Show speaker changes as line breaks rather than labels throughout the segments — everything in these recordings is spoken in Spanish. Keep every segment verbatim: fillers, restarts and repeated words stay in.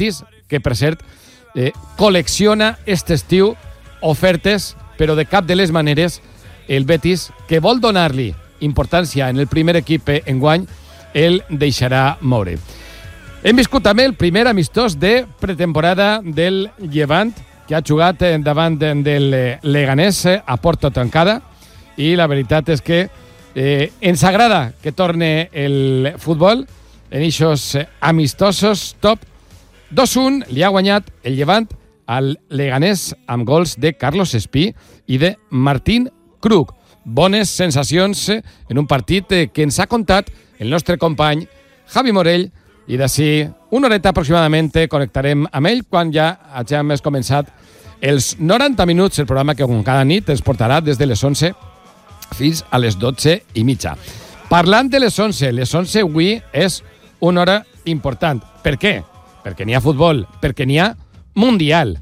Betis, que per cert eh, col·lecciona aquest estiu ofertes, però de cap de les maneres el Betis, que vol donar-li importància en el primer equip enguany, el deixarà moure. Hem viscut també el primer amistós de pretemporada del Llevant, que ha jugat davant del Leganés a porta tancada, i la veritat és que eh, ens agrada que torne el futbol en aquests amistosos top. dos un li ha guanyat el Llevant al Leganés amb gols de Carlos Espí i de Martín Krug. Bones sensacions en un partit que ens ha contat el nostre company Javi Morell, i d'ací una horeta aproximadament connectarem amb ell quan ja hagin començat els noranta minuts, el programa que com cada nit ens portarà des de les onze fins a les dotze i mitja. Parlant de les onze, les onze avui és una hora important. Per què? Perquè n'hi ha futbol, perquè n'hi ha Mundial.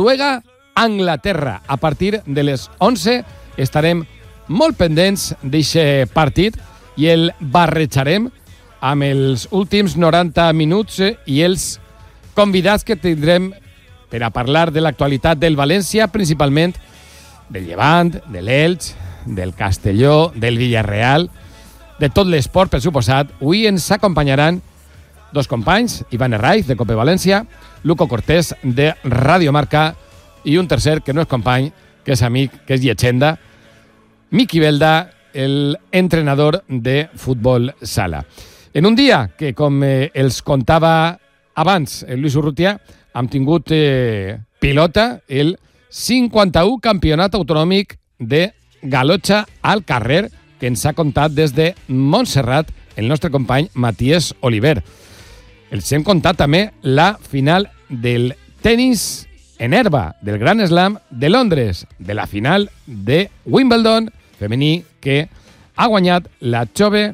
Noruega-Anglaterra. A partir de les onze estarem molt pendents d'aquest partit i el barrejarem amb els últims noranta minuts i els convidats que tindrem per a parlar de l'actualitat del València, principalment del Llevant, de l'Elx, del Castelló, del Villarreal, de tot l'esport, per suposat. Avui ens acompanyaran dos companys, Ivan Herraiz, de Cope València, Luco Cortés, de Radio Marca, i un tercer, que no és company, que és amic, que és llegenda, Miqui Belda, el entrenador de futbol sala. En un dia que, com eh, els contava abans el Lluís Urrutia, hem tingut eh, pilota el cinquanta-u Campionat Autonòmic de Galotxa al carrer, que ens ha contat des de Montserrat el nostre company Matías Oliver. Els hem contat també la final del tenis en herba, del Grand Slam de Londres, de la final de Wimbledon femení, que ha guanyat la jove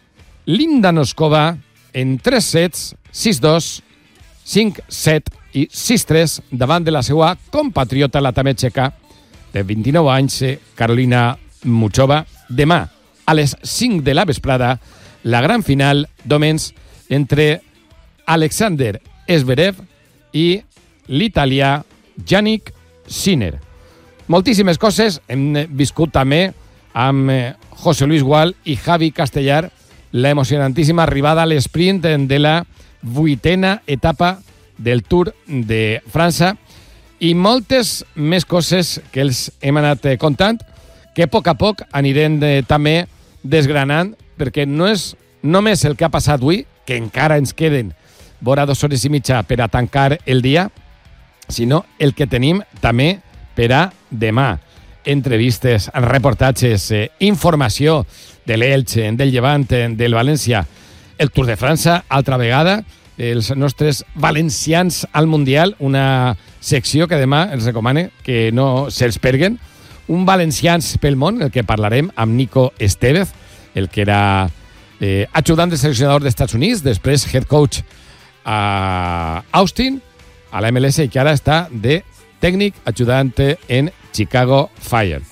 Linda Noskova en tres sets, sis dos, cinc set i sis tres davant de la seva compatriota, la també txeca, de vint-i-nou anys, Carolina Muchova. Demà, a les cinc de la vesprada, la gran final d'homens entre Alexander Zverev i l'italià Yannick Sinner. Moltíssimes coses. Hem viscut també amb José Luis Gual i Javi Castellar la emocionantíssima arribada a l'esprint de la vuitena etapa del Tour de França i moltes més coses que els hem anat contant, que a poc a poc anirem de, també desgranant, perquè no és només el que ha passat avui, que encara ens queden vora dues hores i mitja per a tancar el dia, sinó el que tenim també per a demà. Entrevistes, reportatges, eh, informació de l'Elx, del Llevant, del València, el Tour de França, altra vegada, els nostres valencians al Mundial, una secció que demà els recomane que no se'ls perguen, un valencians pel món, el que parlarem amb Nico Estevez, el que era eh, ajudant de seleccionador dels Estats Units, després head coach a Austin, a la M L S, i que ara està de tècnic ajudant en Chicago Fire.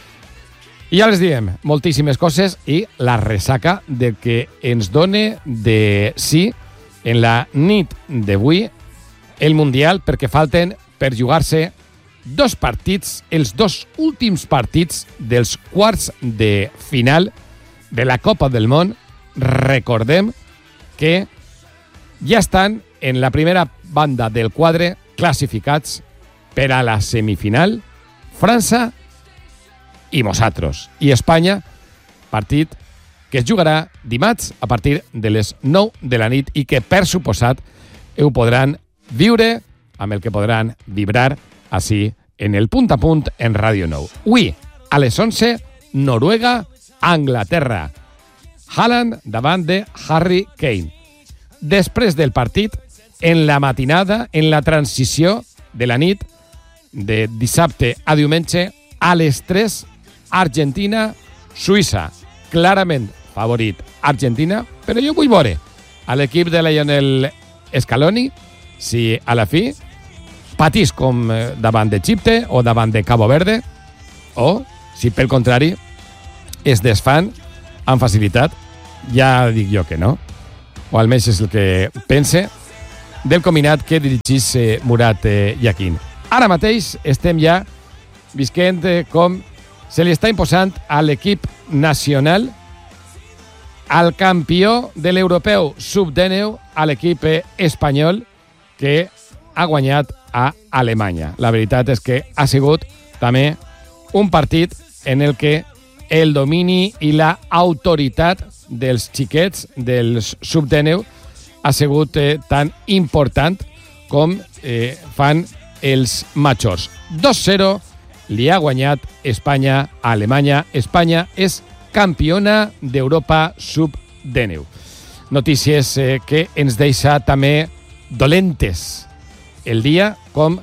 I ja les diem, moltíssimes coses i la ressaca de que ens done de sí en la nit d'avui el Mundial, perquè falten per jugar-se dos partits, els dos últims partits dels quarts de final de la Copa del Món. Recordem que ja estan en la primera banda del quadre classificats per a la semifinal França i nosaltres. I Espanya, partit que es jugarà dimarts a partir de les nou de la nit i que, per suposat, ho podran viure, amb el que podran vibrar així en el punt a punt en Ràdio nou. Avui, a les onze, Noruega, Anglaterra. Haaland davant de Harry Kane. Després del partit, en la matinada, en la transició de la nit, de dissabte a diumenge, a les tres, Argentina, Suïssa. Clarament favorit Argentina, però jo vull veure a l'equip de Lionel Scaloni si a la fi patís com davant d'Egipte o davant de Cabo Verde, o si pel contrari es desfan amb facilitat. Ja dic jo que no, o almenys és el que pense, del combinat que dirigís eh, Murat eh, Yakin. Ara mateix estem ja visquent eh, com se li està imposant a l'equip nacional al campió de l'europeu sub dinou, a l'equip espanyol que ha guanyat a Alemanya. La veritat és que ha sigut també un partit en el que el domini i la autoritat dels xiquets dels sub dinou ha sigut eh, tan important com eh, fan els majors. dos zero li ha guanyat Espanya a Alemanya. Espanya és campiona d'Europa sub dinou. Notícies eh, que ens deixa també dolentes el dia, com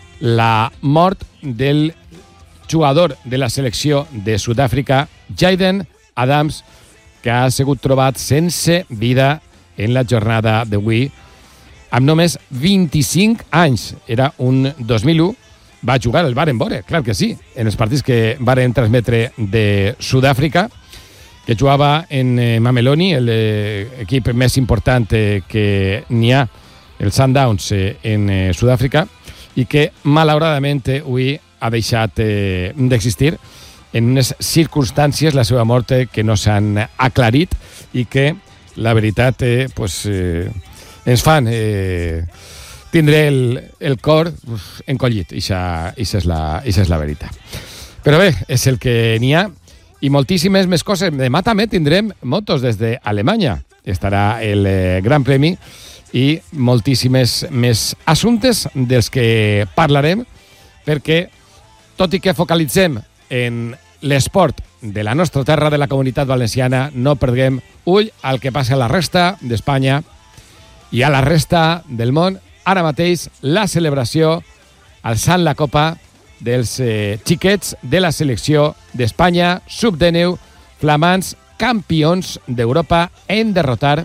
la mort del jugador de la selecció de Sud-àfrica, Jayden Adams, que ha sigut trobat sense vida en la jornada d'avui, amb només vint-i-cinc anys. Era un dos mil u, va jugar el varen veure, clar que sí, en els partits que varen transmetre de Sud-àfrica, que jugava en eh, Mameloni, l'equip eh, més important eh, que n'hi ha, el Sundowns, eh, en eh, Sud-àfrica, i que malauradament eh, avui ha deixat eh, d'existir en unes circumstàncies, la seva mort, eh, que no s'han aclarit i que, la veritat, eh, pues, eh, ens fan eh, tindre el, el cor uf, encollit. Ixa, ixa, és la, ixa és la veritat. Però bé, és el que n'hi ha. I moltíssimes més coses. Demà també tindrem motos des d'Alemanya. Estarà el eh, Gran Premi i moltíssimes més assumptes dels que parlarem, perquè, tot i que focalitzem en l'esport de la nostra terra, de la Comunitat Valenciana, no perdem ull al que passa a la resta d'Espanya i a la resta del món. Ara mateix, la celebració alçant la copa dels eh, xiquets de la selecció d'Espanya sub dinou, flamants campions d'Europa, en derrotar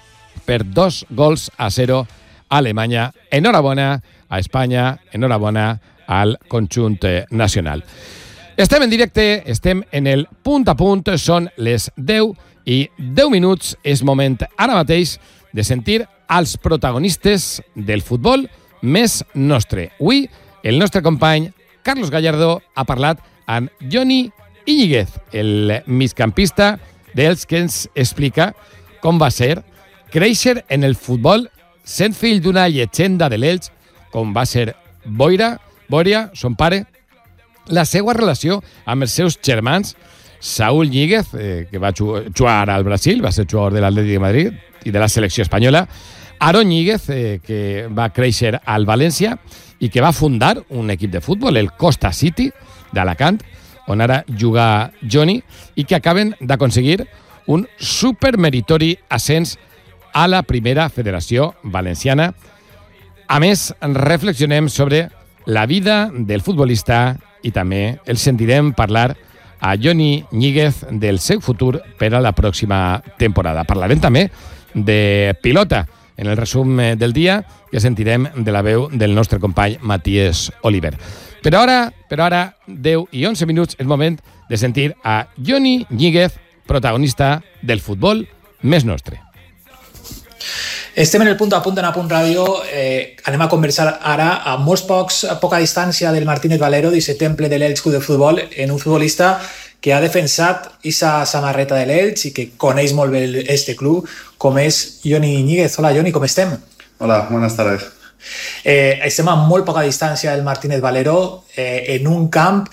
per dos gols a zero a Alemanya. Enhorabona a Espanya, enhorabona al conjunt eh, nacional. Estem en directe, estem en el punt a punt, són les deu i deu minuts. És moment ara mateix de sentir als protagonistes del futbol més nostre. Avui, el nostre company Carlos Gallardo ha parlat amb Johnny Íñiguez, el migcampista dels que ens explica com va ser créixer en el futbol sent fill d'una llegenda de l'Elx, com va ser Boira, Boria, son pare, la seva relació amb els seus germans, Saúl Ñíguez, eh, que va jugar al Brasil, va ser jugador de l'Atlètic de Madrid i de la selecció espanyola, Aaron Ñíguez, eh, que va créixer al València i que va fundar un equip de futbol, el Costa City d'Alacant, on ara juga Johnny, i que acaben d'aconseguir un supermeritori ascens a la primera federació valenciana. A més, reflexionem sobre la vida del futbolista i també el sentirem parlar a Johnny Ñíguez del seu futur per a la pròxima temporada. Parlarem també de pilota en el resum del dia, que sentirem de la veu del nostre company Matías Oliver. Però ara, però ara, deu i onze minuts, és moment de sentir a Johnny Ñíguez, protagonista del futbol més nostre.
Estem en el punt a punt d'En Apunt Ràdio. Eh, anem a conversar ara a molts pocs, a poca distància del Martínez Valero, d'aquest temple de l'Elx Club de Futbol, en un futbolista que ha defensat aquesta samarreta de l'Elx i que coneix molt bé este club, com és Johnny Ñíguez. Hola, Johnny, com estem?
Hola, buenas tardes.
Eh, estem a molt poca distància del Martínez Valero, eh, en un camp,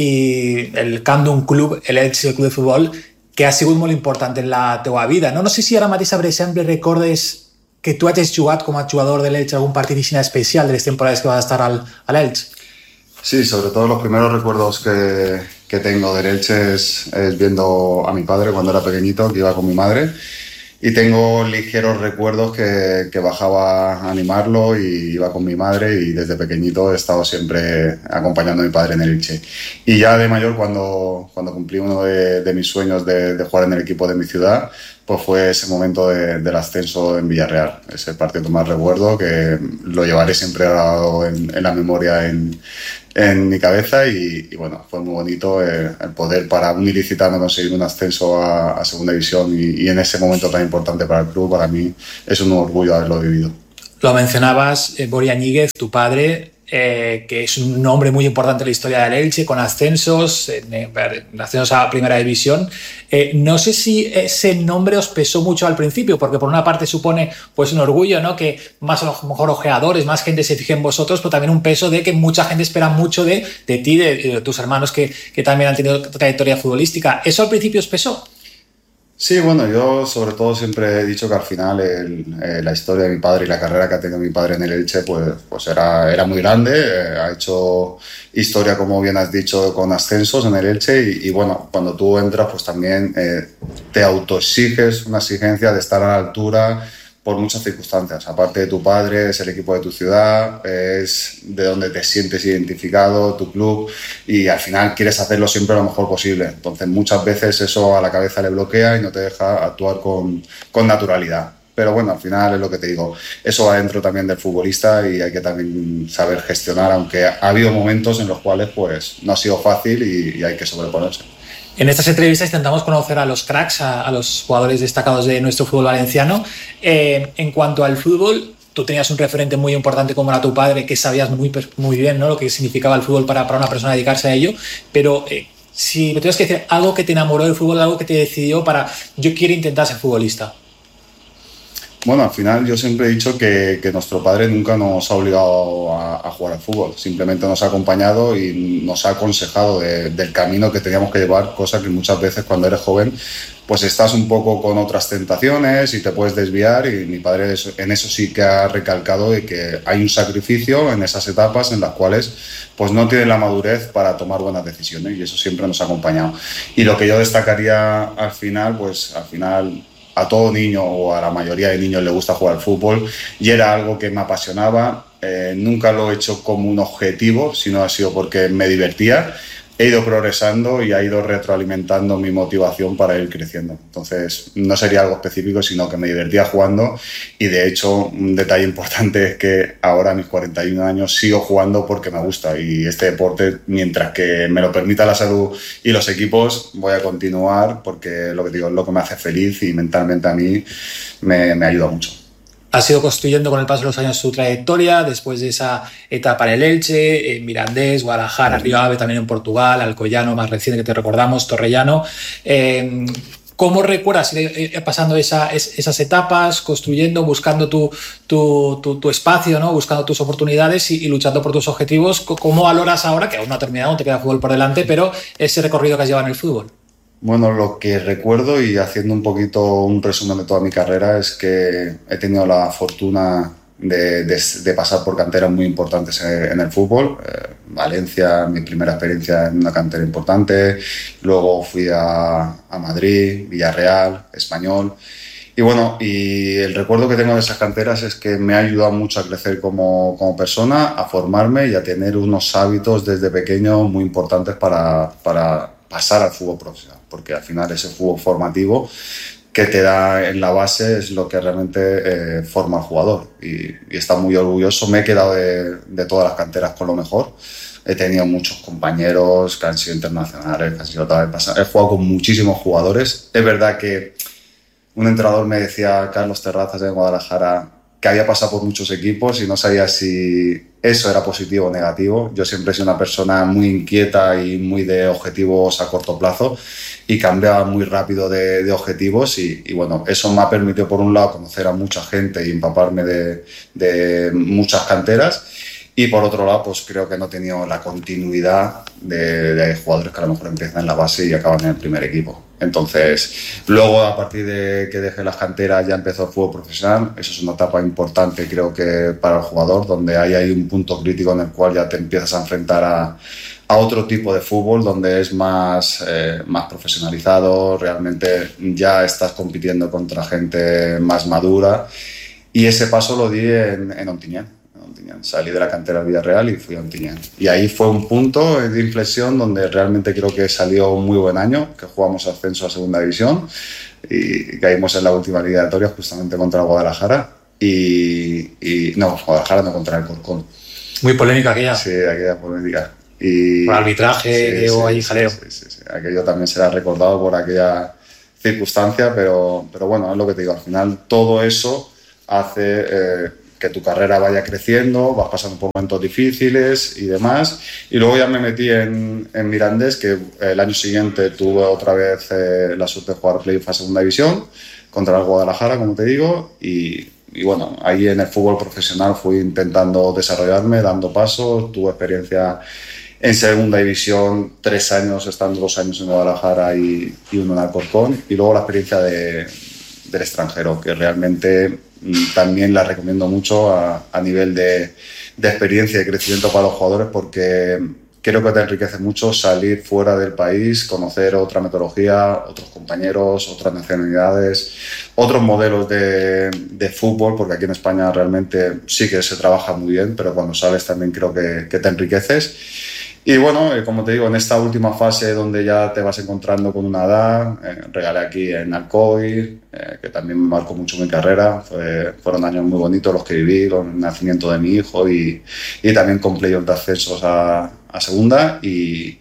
i el camp d'un club, l'Elx Club de Futbol, que ha sigut molt important en la teua vida. No, no sé si ara mateix, per exemple, recordes que tu has jugat com a jugador de l'Elx algún partido especial de las temporadas que vas a estar al, al Elx.
Sí, sobre todo los primeros recuerdos que, que tengo del Elx es, es viendo a mi padre cuando era pequeñito, que iba con mi madre, y tengo ligeros recuerdos que, que bajaba a animarlo y iba con mi madre, y desde pequeñito he estado siempre acompañando a mi padre en el Elche. Y ya de mayor, cuando, cuando cumplí uno de, de mis sueños de, de jugar en el equipo de mi ciudad, pues fue ese momento de, del ascenso en Villarreal. Ese partido que más recuerdo, que lo llevaré siempre grabado en, en la memoria, en, en mi cabeza, y, y bueno, fue muy bonito el, el poder para un ilicitano conseguir un ascenso a, a segunda división, y, y en ese momento tan importante para el club, para mí es un orgullo haberlo vivido.
Lo mencionabas, eh, Borja Ñíguez, tu padre, eh, que es un nombre muy importante en la historia del Elche, con ascensos, eh, ascensos a Primera División. Eh, no sé si ese nombre os pesó mucho al principio, porque por una parte supone pues un orgullo, ¿no? Que más a lo mejor ojeadores, más gente se fije en vosotros, pero también un peso de que mucha gente espera mucho de, de ti, de, de tus hermanos que, que también han tenido trayectoria futbolística. ¿Eso al principio os pesó?
Sí, bueno, yo sobre todo siempre he dicho que al final el, eh, la historia de mi padre y la carrera que ha tenido mi padre en el Elche pues, pues era, era muy grande, eh, ha hecho historia, como bien has dicho, con ascensos en el Elche y, y bueno, cuando tú entras pues también eh, te autoexiges una exigencia de estar a la altura por muchas circunstancias. Aparte de tu padre, es el equipo de tu ciudad, es de donde te sientes identificado, tu club, y al final quieres hacerlo siempre lo mejor posible. Entonces muchas veces eso a la cabeza le bloquea y no te deja actuar con, con naturalidad. Pero bueno, al final es lo que te digo, eso va dentro también del futbolista y hay que también saber gestionar, aunque ha habido momentos en los cuales pues no ha sido fácil y, y hay que sobreponerse.
En estas entrevistas intentamos conocer a los cracks, a, a los jugadores destacados de nuestro fútbol valenciano. Eh, en cuanto al fútbol, tú tenías un referente muy importante como era tu padre, que sabías muy, muy bien, ¿no?, lo que significaba el fútbol para, para una persona dedicarse a ello, pero eh, si me tuvieras que decir algo que te enamoró del fútbol, algo que te decidió para yo quiero intentar ser futbolista.
Bueno, al final yo siempre he dicho que, que nuestro padre nunca nos ha obligado a, a jugar al fútbol, simplemente nos ha acompañado y nos ha aconsejado de, del camino que teníamos que llevar, cosa que muchas veces cuando eres joven pues estás un poco con otras tentaciones y te puedes desviar, y mi padre en eso sí que ha recalcado de que hay un sacrificio en esas etapas en las cuales pues no tienen la madurez para tomar buenas decisiones, y eso siempre nos ha acompañado. Y lo que yo destacaría al final, pues al final a todo niño o a la mayoría de niños le gusta jugar al fútbol y era algo que me apasionaba. Eh, nunca lo he hecho como un objetivo, sino ha sido porque me divertía. He ido progresando y ha ido retroalimentando mi motivación para ir creciendo. Entonces no sería algo específico, sino que me divertía jugando, y de hecho un detalle importante es que ahora a mis cuarenta y un años sigo jugando porque me gusta, y este deporte, mientras que me lo permita la salud y los equipos, voy a continuar porque lo que digo es lo que me hace feliz y mentalmente a mí me, me ayuda mucho.
Has ido construyendo con el paso de los años su trayectoria, después de esa etapa en el Elche, en Mirandés, Guadalajara, Río Ave también en Portugal, Alcoyano más reciente que te recordamos, Torrellano. Eh, ¿Cómo recuerdas ir pasando esa, esas etapas, construyendo, buscando tu, tu, tu, tu espacio, ¿no?, buscando tus oportunidades y, y luchando por tus objetivos? ¿Cómo valoras ahora, que aún no ha terminado, aún te queda fútbol por delante, pero ese recorrido que has llevado en el fútbol?
Bueno, lo que recuerdo, y haciendo un poquito un resumen de toda mi carrera, es que he tenido la fortuna de, de, de pasar por canteras muy importantes en el fútbol. Eh, Valencia, mi primera experiencia en una cantera importante. Luego fui a, a Madrid, Villarreal, Español. Y bueno, y el recuerdo que tengo de esas canteras es que me ha ayudado mucho a crecer como, como persona, a formarme y a tener unos hábitos desde pequeño muy importantes para, para pasar al fútbol profesional, porque al final ese fútbol formativo que te da en la base es lo que realmente eh, forma al jugador, y, y está muy orgulloso. Me he quedado de, de todas las canteras con lo mejor. He tenido muchos compañeros que han sido internacionales, que han sido tal vez, he jugado con muchísimos jugadores. Es verdad que un entrenador me decía, Carlos Terrazas de Guadalajara, que había pasado por muchos equipos y no sabía si eso era positivo o negativo. Yo siempre he sido una persona muy inquieta y muy de objetivos a corto plazo, y cambiaba muy rápido de, de objetivos, y, y bueno, eso me ha permitido por un lado conocer a mucha gente y empaparme de, de muchas canteras, y por otro lado pues creo que no he tenido la continuidad de, de jugadores que a lo mejor empiezan en la base y acaban en el primer equipo. Entonces, luego a partir de que dejé las canteras ya empezó el fútbol profesional. Eso es una etapa importante, creo que para el jugador, donde hay, hay un punto crítico en el cual ya te empiezas a enfrentar a, a otro tipo de fútbol, donde es más, eh, más profesionalizado, realmente ya estás compitiendo contra gente más madura, y ese paso lo di en, en Ontinyent. Salí de la cantera del Villarreal y fui a Ontinyent. Y ahí fue un punto de inflexión donde realmente creo que salió un muy buen año, que jugamos ascenso a segunda división y caímos en la última eliminatoria justamente contra Guadalajara. Y, y no, Guadalajara no, contra el Corcón.
Muy polémica aquella.
Sí, aquella polémica. Y,
por arbitraje, sí, o sí, ahí jaleo.
Sí, sí, sí. Aquello también será recordado por aquella circunstancia, pero, pero bueno, es lo que te digo, al final todo eso hace... Eh, que tu carrera vaya creciendo, vas pasando por momentos difíciles y demás. Y luego ya me metí en, en Mirandés, que el año siguiente tuve otra vez eh, la suerte de jugar playoff a segunda división contra el Guadalajara, como te digo, y, y bueno, ahí en el fútbol profesional fui intentando desarrollarme, dando pasos, tuve experiencia en segunda división, tres años, estando dos años en Guadalajara y, y uno en Alcorcón, y luego la experiencia de, del extranjero, que realmente también la recomiendo mucho a, a nivel de, de experiencia y crecimiento para los jugadores, porque creo que te enriquece mucho salir fuera del país, conocer otra metodología, otros compañeros, otras nacionalidades, otros modelos de, de fútbol, porque aquí en España realmente sí que se trabaja muy bien, pero cuando sales también creo que, que te enriqueces. Y bueno, eh, como te digo, en esta última fase donde ya te vas encontrando con una edad, eh, regalé aquí en Alcoy, eh, que también me marcó mucho mi carrera. Fue, fueron años muy bonitos los que viví, con el nacimiento de mi hijo y, y también con playoff de ascensos a, a segunda. Y,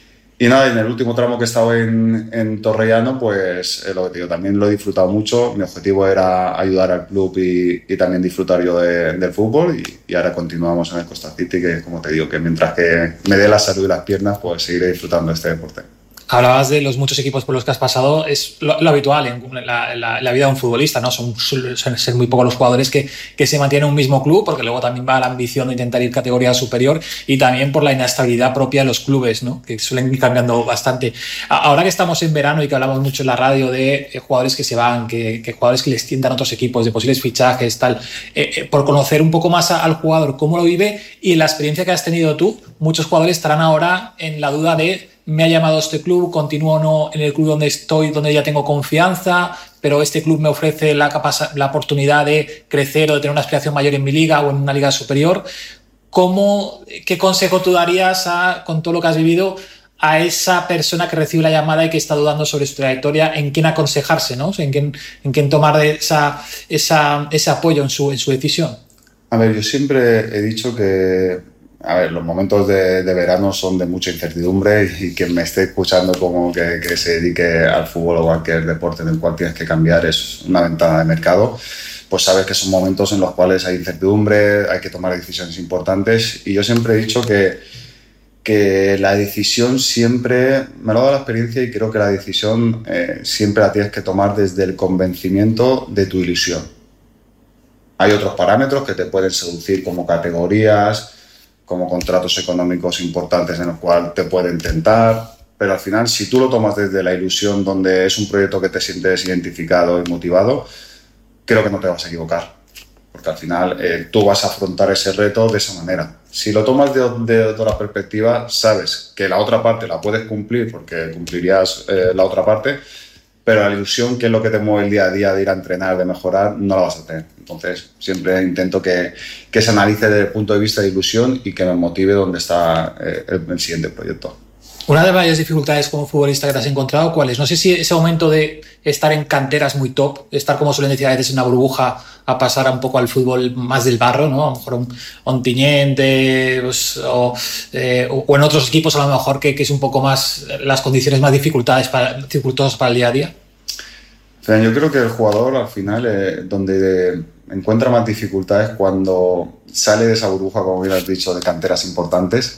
y nada, en el último tramo que he estado en, en Torrellano, pues eh, lo que te digo, también lo he disfrutado mucho. Mi objetivo era ayudar al club y, y también disfrutar yo de, del fútbol. Y, y ahora continuamos en el Costa City, que como te digo, que mientras que me dé la salud y las piernas, pues seguiré disfrutando de este deporte.
Hablabas de los muchos equipos por los que has pasado, es lo, lo habitual en la, la, la vida de un futbolista, ¿no? Son, suelen ser muy pocos los jugadores que, que se mantienen en un mismo club, porque luego también va la ambición de intentar ir categoría superior y también por la inestabilidad propia de los clubes, ¿no? Que suelen ir cambiando bastante. Ahora que estamos en verano y que hablamos mucho en la radio de jugadores que se van, que, que jugadores que les tientan a otros equipos, de posibles fichajes, tal, eh, eh, por conocer un poco más a, al jugador, cómo lo vive y la experiencia que has tenido tú, muchos jugadores estarán ahora en la duda de me ha llamado este club, continúo o no en el club donde estoy, donde ya tengo confianza, pero este club me ofrece la, capac- la oportunidad de crecer o de tener una aspiración mayor en mi liga o en una liga superior. ¿Cómo, qué consejo tú darías a, con todo lo que has vivido a esa persona que recibe la llamada y que está dudando sobre su trayectoria, en quién aconsejarse, ¿no? En quién, en quién tomar esa, esa, ese apoyo en su, en su decisión?
A ver, yo siempre he dicho que a ver, los momentos de, de verano son de mucha incertidumbre y quien me esté escuchando como que, que se dedique al fútbol o cualquier deporte en el cual tienes que cambiar es una ventana de mercado, pues sabes que son momentos en los cuales hay incertidumbre, hay que tomar decisiones importantes y yo siempre he dicho que, que la decisión siempre, me lo ha dado la experiencia y creo que la decisión eh, siempre la tienes que tomar desde el convencimiento de tu ilusión. Hay otros parámetros que te pueden seducir como categorías, como contratos económicos importantes en los cuales te pueden tentar, pero al final si tú lo tomas desde la ilusión donde es un proyecto que te sientes identificado y motivado, creo que no te vas a equivocar, porque al final eh, tú vas a afrontar ese reto de esa manera. Si lo tomas de, de otra perspectiva, sabes que la otra parte la puedes cumplir porque cumplirías eh, la otra parte, pero la ilusión, que es lo que te mueve el día a día de ir a entrenar, de mejorar, no la vas a tener. Entonces, siempre intento que, que se analice desde el punto de vista de ilusión y que me motive dónde está eh, el, el siguiente proyecto.
Una de las mayores dificultades como futbolista que te has encontrado, ¿cuál es? No sé si ese momento de estar en canteras muy top, estar, como suelen decir a veces, en una burbuja, a pasar a un poco al fútbol más del barro, ¿no? A lo mejor un Ontinyent, pues, o, eh, o en otros equipos a lo mejor que, que es un poco más las condiciones más dificultades para, dificultosas para el día a día.
O sea, yo creo que el jugador al final eh, donde encuentra más dificultades cuando sale de esa burbuja, como bien has dicho, de canteras importantes,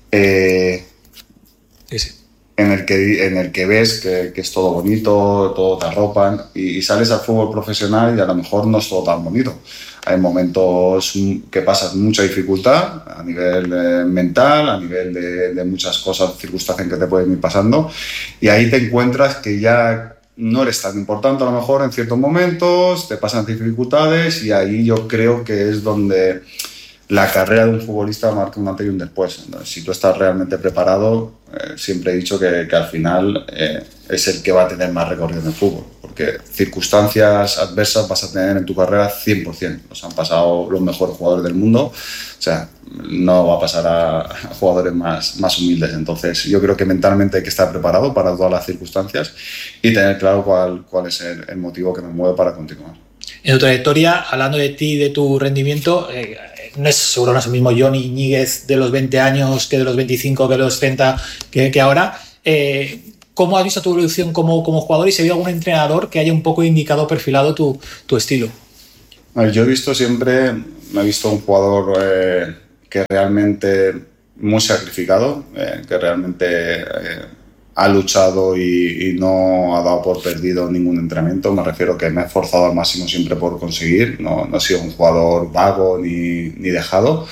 eh,
sí, sí.
En el que, en el que ves que, que es todo bonito, todo te arropan y, y sales al fútbol profesional y a lo mejor no es todo tan bonito. Hay momentos que pasas mucha dificultad a nivel eh, mental, a nivel de, de muchas cosas, circunstancias que te pueden ir pasando y ahí te encuentras que ya no eres tan importante a lo mejor en ciertos momentos, te pasan dificultades y ahí yo creo que es donde la carrera de un futbolista marca un antes y un después. Entonces, si tú estás realmente preparado, eh, siempre he dicho que, que al final eh, es el que va a tener más recorrido en el fútbol, porque circunstancias adversas vas a tener en tu carrera cien por ciento. Nos han pasado los mejores jugadores del mundo, o sea, no va a pasar a, a jugadores más, más humildes. Entonces, yo creo que mentalmente hay que estar preparado para todas las circunstancias y tener claro cuál, cuál es el, el motivo que me mueve para continuar.
En tu trayectoria, hablando de ti, de tu rendimiento, eh, no es seguro no es el mismo Johnny Íñiguez de los veinte años que de los veinticinco, que de los treinta, que, que ahora. Eh, ¿Cómo has visto tu evolución como, como jugador y si ha habido algún entrenador que haya un poco indicado, perfilado tu, tu estilo?
A ver, yo he visto siempre me he visto un jugador eh, que realmente muy sacrificado, eh, que realmente eh, ha luchado y, y no ha dado por perdido ningún entrenamiento. Me refiero que me he esforzado al máximo siempre por conseguir, no, no he sido un jugador vago ni, ni dejado.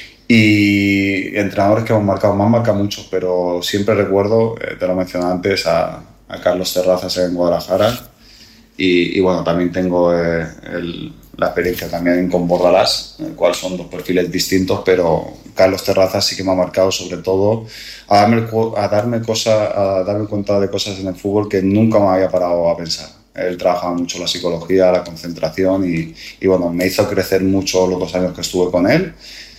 Y entrenadores que me han marcado, me han marcado mucho, pero siempre recuerdo, eh, te lo mencioné antes, a, a Carlos Terrazas en Guadalajara. Y, y bueno, también tengo eh, el, la experiencia también con Bordalás, en el cual son dos perfiles distintos, pero Carlos Terrazas sí que me ha marcado sobre todo a darme, a darme, cosa, a darme cuenta de cosas en el fútbol que nunca me había parado a pensar. Él trabajaba mucho la psicología, la concentración y, y bueno, me hizo crecer mucho los dos años que estuve con él.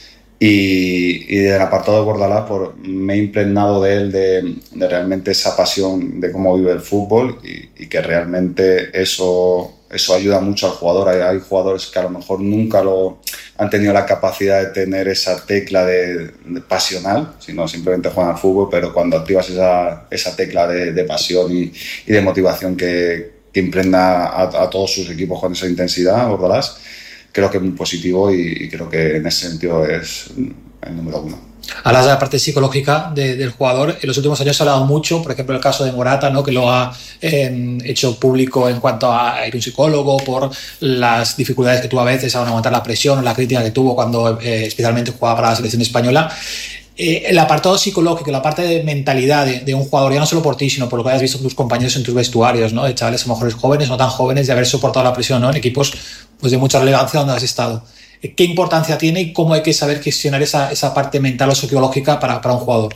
Y, y del apartado de Bordalás, por, me he impregnado de él de, de realmente esa pasión de cómo vive el fútbol y, y que realmente eso, eso ayuda mucho al jugador. Hay, hay jugadores que a lo mejor nunca lo, han tenido la capacidad de tener esa tecla de, de pasional, sino simplemente juegan al fútbol, pero cuando activas esa, esa tecla de, de pasión y, y de motivación que, que impregna a, a todos sus equipos con esa intensidad, Bordalás, creo que es muy positivo y, y creo que en ese sentido es el número uno.
Hablas de la parte psicológica de, del jugador. En los últimos años se ha hablado mucho, por ejemplo, el caso de Morata, ¿no? Que lo ha eh, hecho público en cuanto a ir a un psicólogo por las dificultades que tuvo a veces a aguantar la presión o la crítica que tuvo cuando eh, especialmente jugaba para la selección española. Eh, el apartado psicológico, la parte de mentalidad de, de un jugador, ya no solo por ti, sino por lo que hayas visto en tus compañeros en tus vestuarios, ¿no? De chavales a lo mejor jóvenes, no tan jóvenes, de haber soportado la presión, ¿no? En equipos pues, de mucha relevancia donde has estado. ¿Qué importancia tiene y cómo hay que saber gestionar esa, esa parte mental o psicológica para, para un jugador?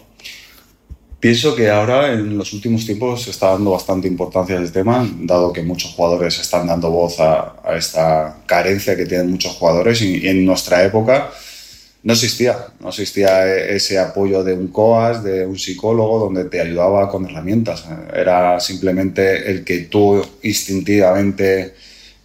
Pienso que ahora, en los últimos tiempos, se está dando bastante importancia al tema, dado que muchos jugadores están dando voz a, a esta carencia que tienen muchos jugadores y, y en nuestra época no existía, no existía ese apoyo de un coach, de un psicólogo, donde te ayudaba con herramientas. Era simplemente el que tú instintivamente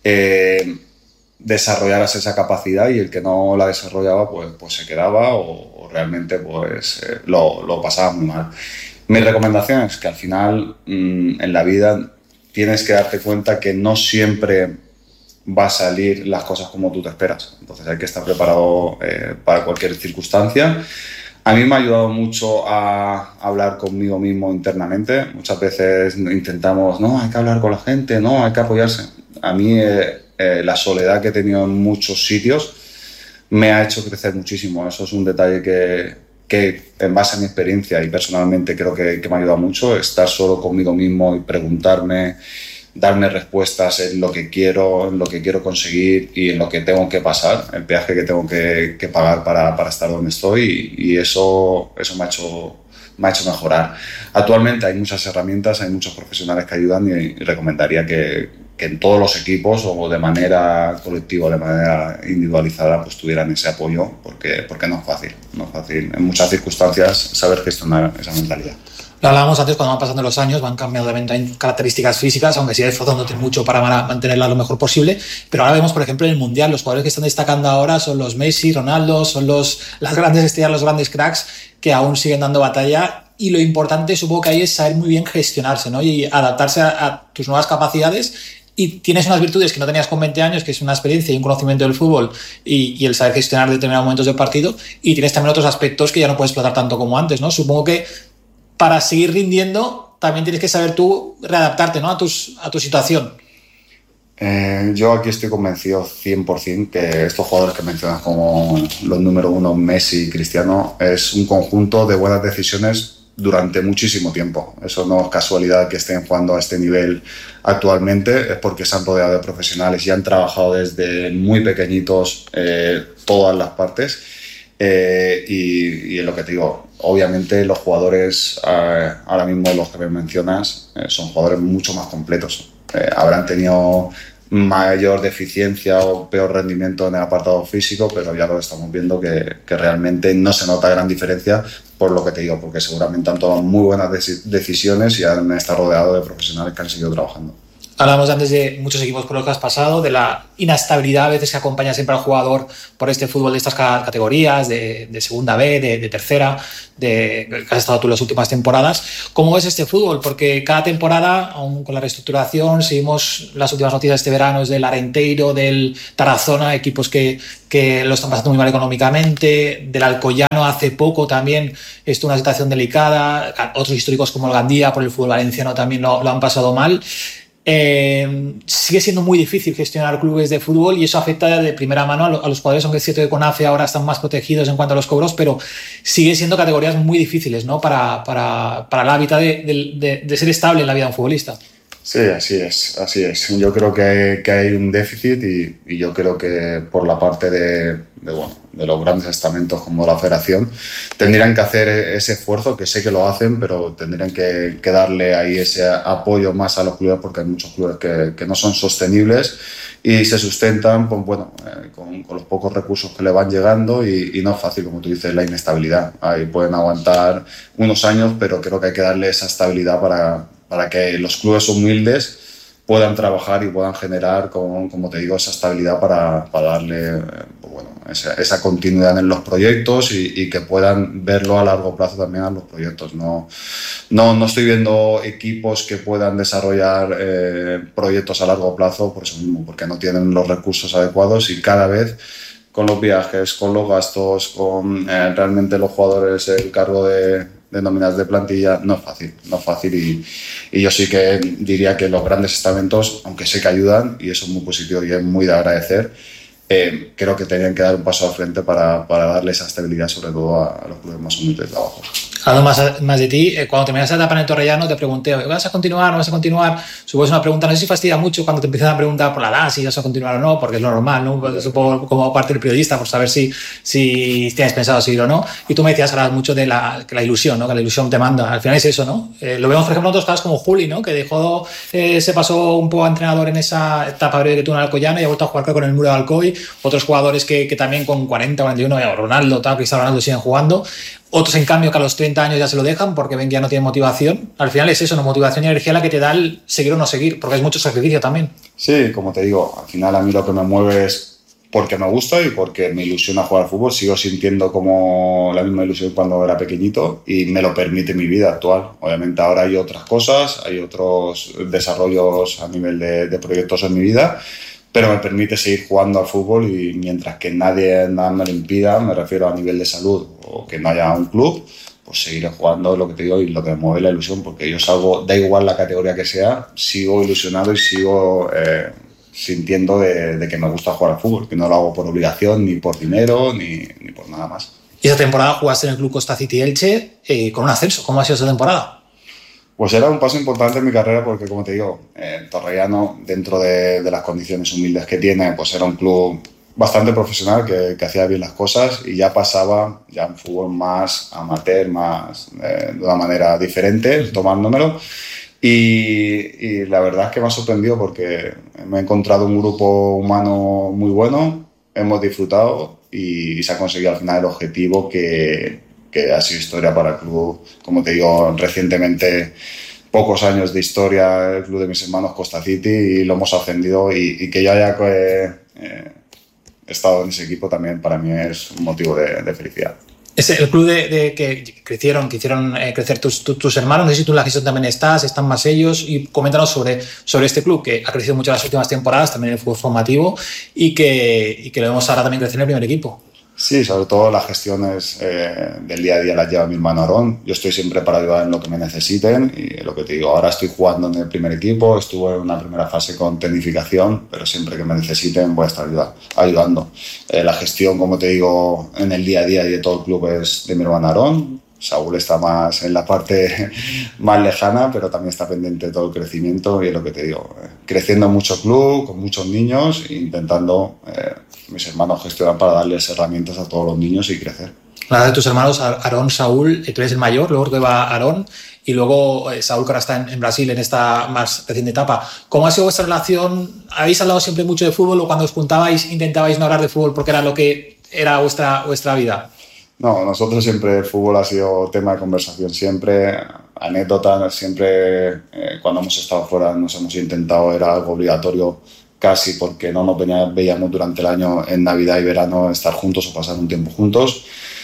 eh, desarrollaras esa capacidad y el que no la desarrollaba pues, pues se quedaba o, o realmente pues, eh, lo, lo pasaba muy mal. Mi recomendación es que al final mmm, en la vida tienes que darte cuenta que no siempre va a salir las cosas como tú te esperas. Entonces hay que estar preparado eh, para cualquier circunstancia. A mí me ha ayudado mucho a hablar conmigo mismo internamente. Muchas veces intentamos, no, hay que hablar con la gente, no, hay que apoyarse. A mí eh, eh, la soledad que he tenido en muchos sitios me ha hecho crecer muchísimo. Eso es un detalle que, que en base a mi experiencia y personalmente creo que, que me ha ayudado mucho, estar solo conmigo mismo y preguntarme, darme respuestas en lo que quiero, en lo que quiero conseguir y en lo que tengo que pasar, el peaje que tengo que, que pagar para, para estar donde estoy y, y eso, eso me ha hecho, me ha hecho mejorar. Actualmente hay muchas herramientas, hay muchos profesionales que ayudan y, y recomendaría que, que en todos los equipos o de manera colectiva o de manera individualizada pues tuvieran ese apoyo porque, porque no es fácil, no es fácil en muchas circunstancias saber gestionar esa mentalidad.
Lo hablábamos antes, cuando van pasando los años, van cambiando también características físicas, aunque sigues esforzándote mucho para mantenerla lo mejor posible. Pero ahora vemos, por ejemplo, en el Mundial, los jugadores que están destacando ahora son los Messi, Ronaldo, son los, las grandes estrellas, los grandes cracks, que aún siguen dando batalla. Y lo importante, supongo que ahí es saber muy bien gestionarse, ¿no? Y adaptarse a, a tus nuevas capacidades. Y tienes unas virtudes que no tenías con veinte años, que es una experiencia y un conocimiento del fútbol y, y el saber gestionar determinados momentos del partido. Y tienes también otros aspectos que ya no puedes explotar tanto como antes, ¿no? Supongo que para seguir rindiendo también tienes que saber tú readaptarte, ¿no? a, tus, a tu situación.
Eh, yo aquí estoy convencido cien por ciento que estos jugadores que mencionas como los número uno, Messi y Cristiano, es un conjunto de buenas decisiones durante muchísimo tiempo. Eso no es casualidad que estén jugando a este nivel actualmente, es porque se han rodeado de profesionales y han trabajado desde muy pequeñitos eh, todas las partes. Eh, y, y es lo que te digo, obviamente los jugadores eh, ahora mismo los que me mencionas eh, son jugadores mucho más completos. Eh, habrán tenido mayor deficiencia o peor rendimiento en el apartado físico, pero ya lo estamos viendo que, que realmente no se nota gran diferencia por lo que te digo, porque seguramente han tomado muy buenas decisiones y han estado rodeados de profesionales que han seguido trabajando.
Hablamos antes de muchos equipos por los que has pasado, de la inestabilidad a veces que acompaña siempre al jugador por este fútbol de estas categorías, de, de segunda B, de, de tercera, de, que has estado tú las últimas temporadas. ¿Cómo es este fútbol? Porque cada temporada, aún con la reestructuración, seguimos las últimas noticias de este verano, es del Arenteiro, del Tarazona, equipos que, que lo están pasando muy mal económicamente, del Alcoyano hace poco también, esto es una situación delicada, otros históricos como el Gandía por el fútbol valenciano también lo, lo han pasado mal. Eh, sigue siendo muy difícil gestionar clubes de fútbol y eso afecta de primera mano a, lo, a los jugadores, aunque es cierto que con A F E ahora están más protegidos en cuanto a los cobros, pero sigue siendo categorías muy difíciles, ¿no? para, para, para el hábitat de, de, de, de ser estable en la vida de un futbolista.
Sí, así es, así es. Yo creo que hay, que hay un déficit y, y yo creo que por la parte de, de, bueno, de los grandes estamentos como la federación tendrían que hacer ese esfuerzo, que sé que lo hacen, pero tendrían que, que darle ahí ese apoyo más a los clubes porque hay muchos clubes que, que no son sostenibles y se sustentan pues, bueno, eh, con, con los pocos recursos que le van llegando y, y no es fácil, como tú dices, la inestabilidad. Ahí pueden aguantar unos años, pero creo que hay que darle esa estabilidad para... para que los clubes humildes puedan trabajar y puedan generar, con, como te digo, esa estabilidad para, para darle pues bueno, esa, esa continuidad en los proyectos y, y que puedan verlo a largo plazo también a los proyectos. No, no, no estoy viendo equipos que puedan desarrollar eh, proyectos a largo plazo por eso mismo, porque no tienen los recursos adecuados y cada vez con los viajes, con los gastos, con eh, realmente los jugadores, el cargo de... de nóminas de plantilla, no es fácil, no es fácil y, y yo sí que diría que los grandes estamentos, aunque sé que ayudan y eso es muy positivo y es muy de agradecer, eh, creo que tenían que dar un paso al frente para, para darle esa estabilidad sobre todo a, a los clubes más humildes de abajo.
Hablando más, más de ti, eh, cuando terminaste la etapa en el Torrellano te pregunté, ¿vas a continuar, no vas a continuar? Supongo que es una pregunta, no sé si fastidia mucho cuando te empiezan a preguntar por la edad, si vas a continuar o no, porque es lo normal, ¿no? Pues, supongo como parte del periodista, por saber si, si tienes pensado seguir o no. Y tú me decías, hablabas mucho de la, que la ilusión, ¿no? Que la ilusión te manda. Al final es eso, ¿no? Eh, lo vemos, por ejemplo, en otros casos como Juli, ¿no? Que dejó, eh, se pasó un poco a entrenador en esa etapa breve que tuvo en Alcoyano y ha vuelto a jugar con el Muro de Alcoy. Otros jugadores que, que también con cuarenta, cuarenta y uno, Ronaldo, tal, Cristiano Ronaldo siguen jugando. Otros, en cambio, que a los treinta años ya se lo dejan porque ven que ya no tienen motivación. Al final es eso, ¿no? Motivación y energía la que te da el seguir o no seguir, porque es mucho sacrificio también.
Sí, como te digo, al final a mí lo que me mueve es porque me gusta y porque me ilusiona jugar al fútbol. Sigo sintiendo como la misma ilusión cuando era pequeñito y me lo permite mi vida actual. Obviamente ahora hay otras cosas, hay otros desarrollos a nivel de, de proyectos en mi vida, pero me permite seguir jugando al fútbol y mientras que nadie nada me lo impida, me refiero a nivel de salud o que no haya un club, pues seguiré jugando, lo que te digo, y lo que me mueve la ilusión, porque yo salgo, da igual la categoría que sea, sigo ilusionado y sigo eh, sintiendo de, de que me gusta jugar al fútbol, que no lo hago por obligación, ni por dinero, ni, ni por nada más.
Y esa temporada jugaste en el Club Costa City Elche eh, con un ascenso. ¿Cómo ha sido esa temporada?
Pues era un paso importante en mi carrera porque, como te digo, eh, Torrellano, dentro de, de las condiciones humildes que tiene, pues era un club bastante profesional que, que hacía bien las cosas y ya pasaba ya un fútbol más amateur, más eh, de una manera diferente, tomándomelo. Y, y la verdad es que me ha sorprendido porque me he encontrado un grupo humano muy bueno, hemos disfrutado y, y se ha conseguido al final el objetivo que... que ha sido historia para el club. Como te digo, recientemente, pocos años de historia, el club de mis hermanos Costa City, y lo hemos ascendido y, y que yo haya eh, eh, estado en ese equipo también para mí es un motivo de, de felicidad.
Es el club de, de que crecieron, que hicieron eh, crecer tus, tus, tus hermanos. No sé si tú en la gestión también estás, están más ellos. Y coméntanos sobre, sobre este club que ha crecido mucho en las últimas temporadas, también en el fútbol formativo, y que, y que lo vemos ahora también crecer en el primer equipo.
Sí, sobre todo las gestiones eh, del día a día las lleva mi hermano Aarón. Yo estoy siempre para ayudar en lo que me necesiten y lo que te digo, ahora estoy jugando en el primer equipo, estuve en una primera fase con tecnificación, pero siempre que me necesiten voy a estar ayuda, ayudando. Eh, la gestión, como te digo, en el día a día y de todo el club es de mi hermano Aarón. Saúl está más en la parte más lejana, pero también está pendiente de todo el crecimiento y es lo que te digo, eh, creciendo mucho club, con muchos niños e intentando eh, mis hermanos gestionar para darles herramientas a todos los niños y crecer.
La de tus hermanos, Aarón, Saúl, tú eres el mayor, luego que va Aarón y luego eh, Saúl, que ahora está en, en Brasil en esta más reciente etapa. ¿Cómo ha sido vuestra relación? ¿Habéis hablado siempre mucho de fútbol o cuando os juntabais intentabais no hablar de fútbol porque era lo que era vuestra, vuestra vida?
No, nosotros siempre el fútbol ha sido tema de conversación siempre. anécdota, siempre eh, cuando hemos estado fuera nos hemos intentado, era algo obligatorio casi porque no nos venía, veíamos durante el año en Navidad y verano estar juntos o pasar un tiempo juntos.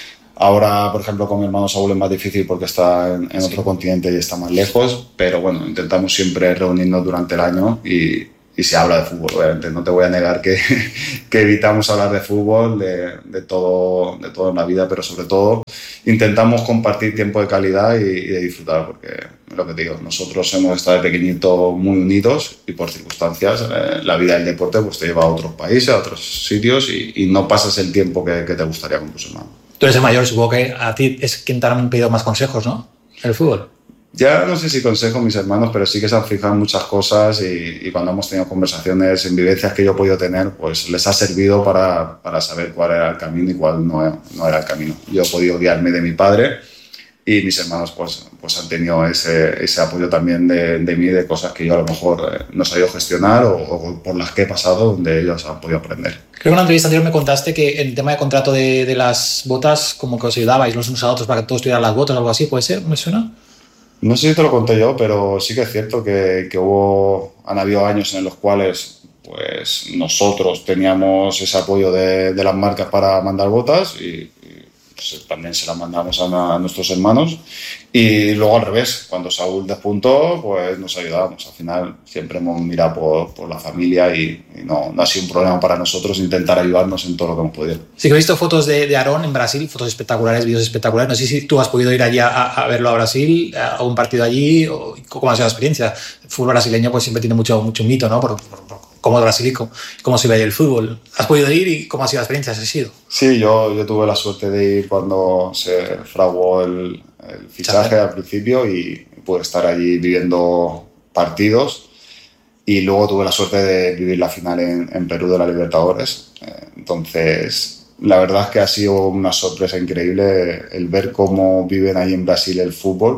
Ahora, por ejemplo, con mi hermano Saúl es más difícil porque está en, en otro sí. continente y está más lejos, pero bueno, intentamos siempre reunirnos durante el año y, y se habla de fútbol, obviamente. No te voy a negar que, que evitamos hablar de fútbol, de, de, todo, de todo en la vida, pero sobre todo intentamos compartir tiempo de calidad y, y de disfrutar, porque lo que te digo, nosotros hemos estado de pequeñito muy unidos y por circunstancias eh, la vida del deporte pues, te lleva a otros países, a otros sitios y, y no pasas el tiempo que, que te gustaría con tus hermanos.
Tú eres el mayor, supongo que a ti es quien te han pedido más consejos, ¿no? En el fútbol.
Ya no sé si consejo mis hermanos, pero sí que se han fijado en muchas cosas y, y cuando hemos tenido conversaciones, en vivencias que yo he podido tener, pues les ha servido para, para saber cuál era el camino y cuál no, no era el camino. Yo he podido guiarme de mi padre y mis hermanos pues, pues han tenido ese, ese apoyo también de, de mí, de cosas que yo a lo mejor eh, no he sabido gestionar o, o por las que he pasado, donde ellos han podido aprender.
Creo que en una entrevista anterior me contaste que en el tema de contrato de, de las botas, como que os ayudabais los unos a otros para que todos tuvieran las botas o algo así, ¿puede ser? ¿Me suena?
No sé si te lo conté yo, pero sí que es cierto que, que hubo, han habido años en los cuales pues, nosotros teníamos ese apoyo de, de las marcas para mandar botas y, y pues, también se las mandamos a, a nuestros hermanos. Y luego al revés, cuando Saúl despuntó, pues nos ayudábamos. Al final siempre hemos mirado por, por la familia y, y no, no ha sido un problema para nosotros intentar ayudarnos en todo lo que hemos podido.
Sí que he visto fotos de, de Aarón en Brasil, fotos espectaculares, vídeos espectaculares. No sé si tú has podido ir allí a, a verlo a Brasil, a un partido allí, o cómo ha sido la experiencia. El fútbol brasileño pues siempre tiene mucho, mucho mito, ¿no? Por, por, por cómo es brasilico, cómo se ve el fútbol. ¿Has podido ir y cómo ha sido la experiencia? ¿Has sido?
Sí, yo, yo tuve la suerte de ir cuando se fraguó el, el fichaje al principio y pude estar allí viviendo partidos y luego tuve la suerte de vivir la final en, en Perú de la Libertadores. Entonces, la verdad es que ha sido una sorpresa increíble el ver cómo viven ahí en Brasil el fútbol,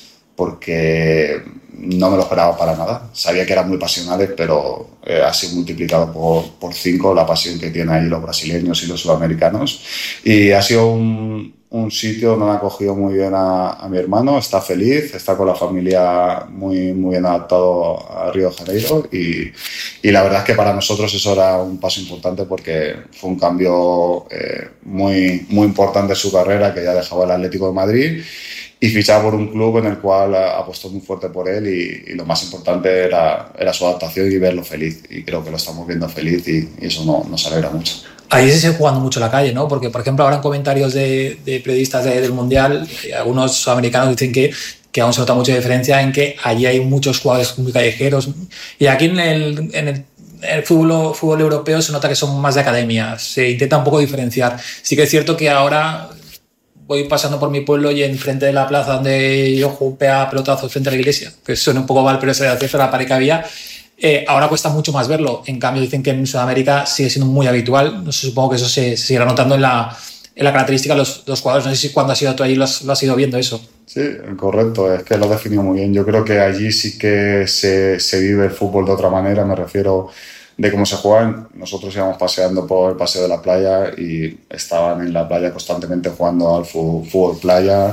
porque no me lo esperaba para nada. Sabía que eran muy pasionales, pero eh, ha sido multiplicado por, por cinco la pasión que tienen ahí los brasileños y los sudamericanos. Y ha sido un, un sitio donde me ha acogido muy bien a, a mi hermano, está feliz, está con la familia muy, muy bien adaptado a Río de Janeiro y, y la verdad es que para nosotros eso era un paso importante porque fue un cambio eh, muy, muy importante en su carrera, que ya dejaba el Atlético de Madrid y fichaba por un club en el cual apostó muy fuerte por él y, y lo más importante era, era su adaptación y verlo feliz, y creo que lo estamos viendo feliz y, y eso no, nos alegra mucho.
Ahí se sigue jugando mucho la calle, ¿no? Porque, por ejemplo, ahora en comentarios de, de periodistas de, del Mundial, algunos sudamericanos dicen que, que aún se nota mucha diferencia en que allí hay muchos jugadores muy callejeros y aquí en el, en el el fútbol, fútbol europeo se nota que son más de academia, se intenta un poco diferenciar. Sí que es cierto que ahora voy pasando por mi pueblo y enfrente de la plaza donde yo jugué a pelotazos frente a la iglesia, que suena un poco mal, pero es cierto, la pared que había, eh, ahora cuesta mucho más verlo. En cambio dicen que en Sudamérica sigue siendo muy habitual. No sé, supongo que eso se, se seguirá notando en la, en la característica de los, los jugadores. No sé si cuando has ido tú allí lo has, lo has ido viendo eso.
Sí, correcto, es que lo has definido muy bien. Yo creo que allí sí que se, se vive el fútbol de otra manera, me refiero de cómo se juegan. Nosotros íbamos paseando por el paseo de la playa y estaban en la playa constantemente jugando al fútbol playa,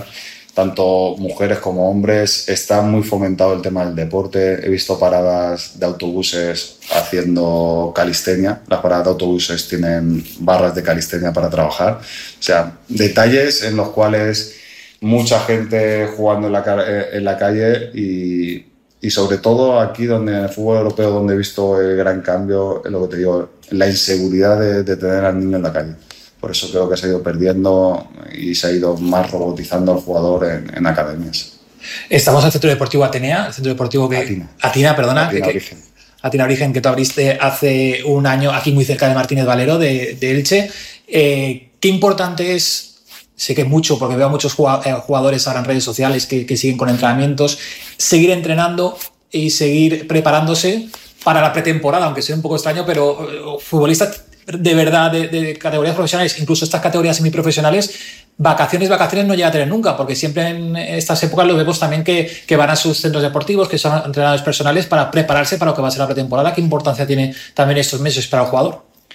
tanto mujeres como hombres. Está muy fomentado el tema del deporte. He visto paradas de autobuses haciendo calistenia. Las paradas de autobuses tienen barras de calistenia para trabajar. O sea, detalles en los cuales mucha gente jugando en la, en la calle y... Y sobre todo aquí, donde en el fútbol europeo, donde he visto el gran cambio, es lo que te digo, la inseguridad de, de tener al niño en la calle. Por eso creo que se ha ido perdiendo y se ha ido más robotizando al jugador en, en academias.
Estamos en el Centro Deportivo Atenea, el Centro Deportivo que...
Atina.
Atina, perdona.
Atina
que,
Origen.
Atina Origen, que tú abriste hace un año aquí muy cerca de Martínez Valero, de, de Elche. Eh, ¿Qué importante es? Sé que mucho, porque veo a muchos jugadores ahora en redes sociales que, que siguen con entrenamientos, seguir entrenando y seguir preparándose para la pretemporada, aunque sea un poco extraño, pero futbolistas de verdad de, de categorías profesionales, incluso estas categorías semiprofesionales, vacaciones, vacaciones no llega a tener nunca, porque siempre en estas épocas lo vemos también que, que van a sus centros deportivos, que son entrenadores personales para prepararse para lo que va a ser la pretemporada. ¿Qué importancia tiene también estos meses para el jugador?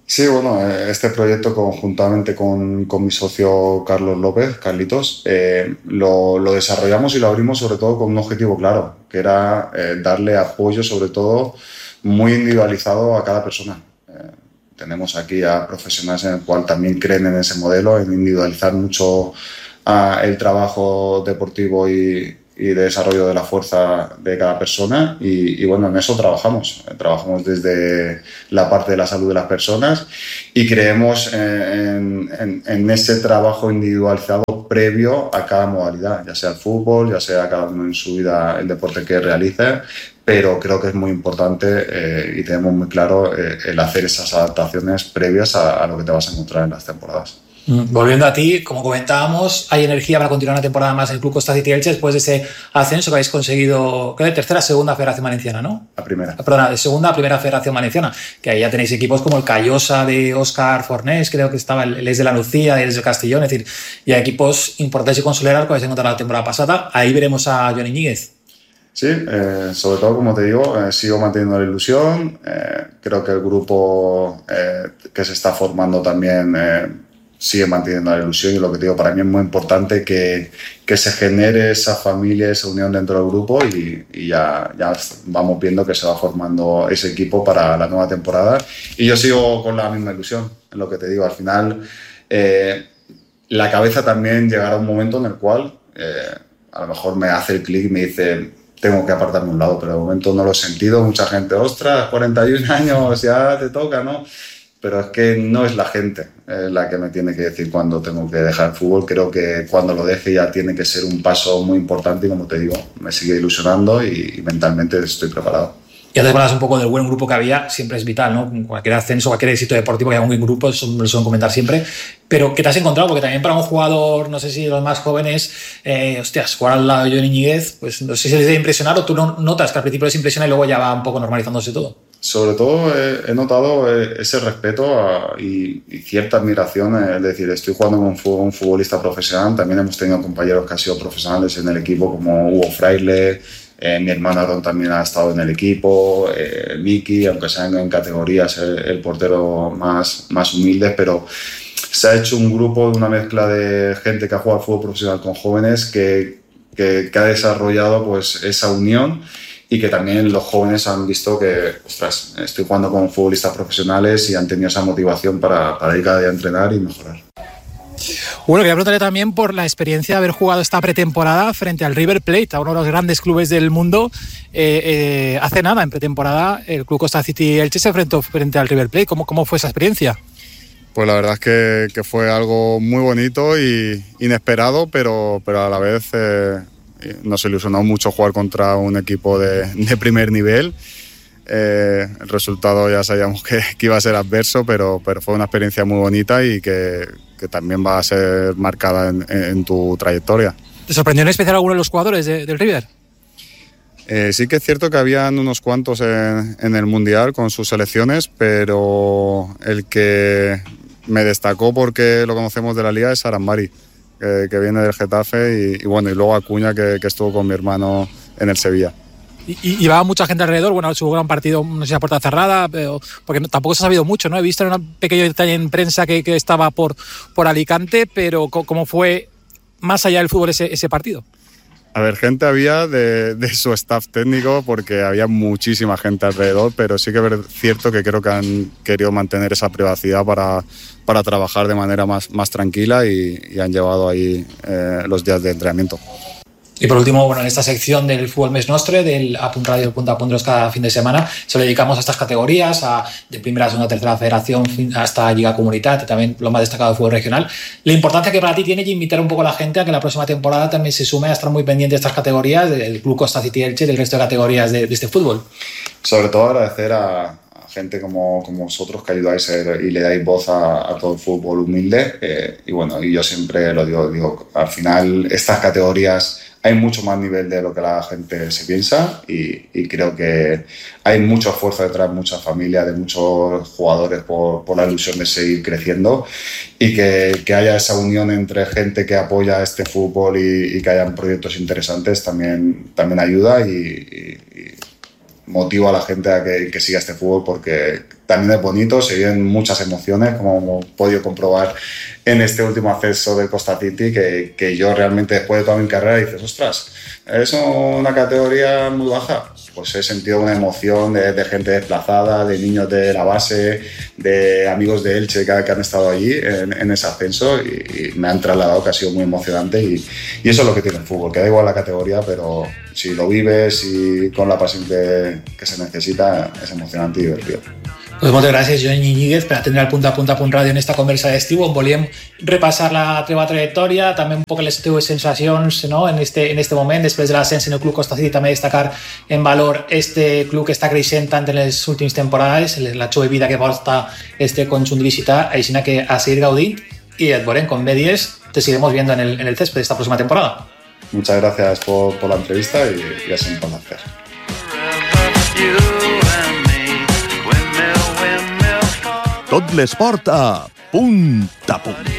Sí, bueno, este proyecto conjuntamente con, con mi socio Carlos López, Carlitos, eh, lo, lo desarrollamos y lo abrimos sobre todo con un objetivo claro, que era eh, darle apoyo sobre todo muy individualizado a cada persona. Eh, tenemos aquí a profesionales en el cual también creen en ese modelo, en individualizar mucho uh, el trabajo deportivo y, y de desarrollo de la fuerza de cada persona y, y bueno, en eso trabajamos. Trabajamos desde la parte de la salud de las personas y creemos en, en, en ese trabajo individualizado previo a cada modalidad, ya sea el fútbol, ya sea cada uno en su vida el deporte que realice, pero creo que es muy importante eh, y tenemos muy claro eh, el hacer esas adaptaciones previas a, a lo que te vas a encontrar en las temporadas.
Volviendo a ti, como comentábamos, hay energía para continuar una temporada más en el Club Costa City Elche después de ese ascenso que habéis conseguido, creo, de tercera a segunda Federación Valenciana, ¿no?
La primera.
Perdona, de segunda a primera Federación Valenciana, que ahí ya tenéis equipos como el Callosa de Óscar Fornés, creo que estaba el Es de la Lucía, el Es del Castellón, es decir, ya equipos importantes y consolidados que habéis encontrado la temporada pasada. Ahí veremos a Joan Iñiguez.
Sí, eh, sobre todo, como te digo, eh, sigo manteniendo la ilusión. Eh, creo que el grupo eh, que se está formando también eh, sigue manteniendo la ilusión y lo que te digo, para mí es muy importante que, que se genere esa familia, esa unión dentro del grupo y, y ya, ya vamos viendo que se va formando ese equipo para la nueva temporada y yo sigo con la misma ilusión, en lo que te digo, al final eh, la cabeza también llegará un momento en el cual eh, a lo mejor me hace el clic y me dice tengo que apartarme a un lado, pero de momento no lo he sentido, mucha gente, ostras, cuarenta y un años, ya te toca, ¿no? Pero es que no es la gente eh, la que me tiene que decir cuándo tengo que dejar el fútbol. Creo que cuando lo deje ya tiene que ser un paso muy importante y, como te digo, me sigue ilusionando y, y mentalmente estoy preparado.
Ya te hablas un poco del buen grupo que había, siempre es vital, ¿no? Cualquier ascenso, cualquier éxito deportivo que haya un buen grupo, eso lo suelen comentar siempre. Pero ¿qué te has encontrado? Porque también para un jugador, no sé si los más jóvenes, eh, hostias, jugar al lado de Joan Iñiguez, pues no sé si les debe impresionar o tú no notas que al principio les impresiona y luego ya va un poco normalizándose todo.
Sobre todo eh, he notado eh, ese respeto a, y, y cierta admiración, eh, es decir, estoy jugando con un, un futbolista profesional, también hemos tenido compañeros que han sido profesionales en el equipo como Hugo Fraile, eh, mi hermano Aaron también ha estado en el equipo, eh, Miki, aunque sean en categorías el, el portero más, más humilde, pero se ha hecho un grupo, una mezcla de gente que ha jugado al fútbol profesional con jóvenes que, que, que ha desarrollado pues, esa unión y que también los jóvenes han visto que, ostras, estoy jugando con futbolistas profesionales y han tenido esa motivación para, para ir cada día a entrenar y mejorar.
Bueno, quería preguntarle también por la experiencia de haber jugado esta pretemporada frente al River Plate, a uno de los grandes clubes del mundo. Eh, eh, hace nada, en pretemporada, el Club Costa City Elche se enfrentó frente al River Plate. ¿Cómo, cómo fue esa experiencia?
Pues la verdad es que, que fue algo muy bonito y inesperado, pero, pero a la vez eh, nos ilusionó mucho jugar contra un equipo de, de primer nivel. Eh, el resultado ya sabíamos que, que iba a ser adverso, pero, pero fue una experiencia muy bonita y que, que también va a ser marcada en, en tu trayectoria.
¿Te sorprendió en especial alguno de los jugadores de, del River?
Eh, sí que es cierto que habían unos cuantos en, en el Mundial con sus selecciones, pero el que me destacó porque lo conocemos de la Liga es Arambari, que, que viene del Getafe, y, y bueno, y luego Acuña, que, que estuvo con mi hermano en el Sevilla.
Y, y llevaba mucha gente alrededor, bueno, su gran partido, no sé si a puerta cerrada, pero, porque no, tampoco se ha sabido mucho, ¿no? He visto en un pequeño detalle en prensa que, que estaba por, por Alicante, pero ¿cómo fue más allá del fútbol ese, ese partido?
A ver, gente había de, de su staff técnico, porque había muchísima gente alrededor, pero sí que es cierto que creo que han querido mantener esa privacidad para, para trabajar de manera más, más tranquila y, y han llevado ahí eh, los días de entrenamiento.
Y por último, bueno, en esta sección del Fútbol Mes Nostre, del Apunt Radio Punta a Puntos cada fin de semana, se lo dedicamos a estas categorías, a de primera, segunda, tercera federación hasta Liga Comunitat, y también lo más destacado del fútbol regional. La importancia que para ti tiene y invitar un poco a la gente a que la próxima temporada también se sume a estar muy pendiente de estas categorías, del Club Costa City Elche y del resto de categorías de, de este fútbol.
Sobre todo agradecer a, a gente como, como vosotros que ayudáis y le dais voz a, a todo el fútbol humilde. Eh, y bueno, y yo siempre lo digo, digo, al final estas categorías hay mucho más nivel de lo que la gente se piensa y, y creo que hay mucho esfuerzo detrás, mucha familia, de muchos jugadores por, por la ilusión de seguir creciendo y que, que haya esa unión entre gente que apoya este fútbol y, y que hayan proyectos interesantes también, también ayuda y, y, y motivo a la gente a que, que siga este fútbol, porque también es bonito, se viven muchas emociones, como hemos podido comprobar en este último ascenso del Costa City, que, que yo realmente después de toda mi carrera dices, ostras, es una categoría muy baja. Pues he sentido una emoción de, de gente desplazada, de niños de la base, de amigos de Elche que, que han estado allí en, en ese ascenso, y, y me han trasladado que ha sido muy emocionante, y, y eso es lo que tiene el fútbol, que da igual la categoría, pero si lo vives y con la pasión que, que se necesita, es emocionante y divertido.
Pues moltes gràcies, Joan Iñiguez, per atendre el Punt a Punt a Punt Ràdio en esta conversa d'estiu, on volíem repassar la teva trajectòria, també un poc les teves sensacions, no? en, este, en este moment, després de l'ascens en el Club Costa City, també destacar en valor este club que està creixent tant en les últimes temporades, la jove vida que porta este conjunt visitar, així que a seguir gaudint, i et veurem, com bé dies, te seguiremos viendo en el, en el césped esta próxima temporada.
Muchas gracias por, por la entrevista, y, y ha sido un placer.
Tot l'esport a Punt a Punt.